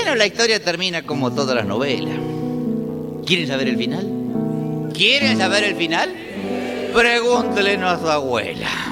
Bueno, la historia termina como todas las novelas. ¿Quieren saber el final? ¿Quieren saber el final? Pregúntenle a su abuela.